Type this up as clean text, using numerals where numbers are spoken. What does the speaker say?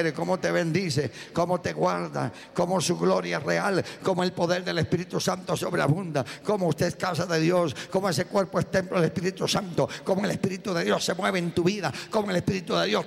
quiere, cómo te bendice, cómo te guarda, cómo su gloria es real, cómo el poder del Espíritu Santo sobreabunda, cómo usted es casa de Dios, cómo ese cuerpo es templo del Espíritu Santo, cómo el Espíritu de Dios se mueve en tu vida, cómo el Espíritu de Dios